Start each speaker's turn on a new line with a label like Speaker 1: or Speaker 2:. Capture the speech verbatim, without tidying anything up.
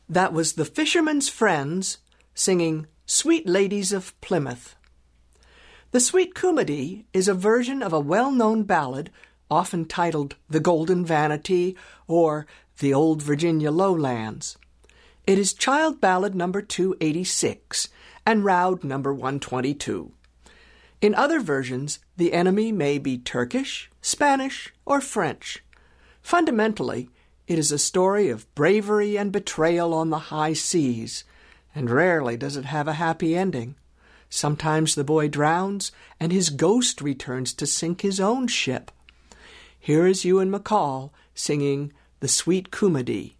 Speaker 1: That was the Fisherman's Friends singing Sweet Ladies of Plymouth. The Sweet Comedy is a version of a well-known ballad often titled The Golden Vanity or The Old Virginia Lowlands. It is Child Ballad number two eighty-six and Roud number one twenty-two. In other versions, the enemy may be Turkish, Spanish, or French. Fundamentally, it is a story of bravery and betrayal on the high seas, and rarely does it have a happy ending. Sometimes the boy drowns, and his ghost returns to sink his own ship. Here is Ewan MacColl singing The Sweet Comedy.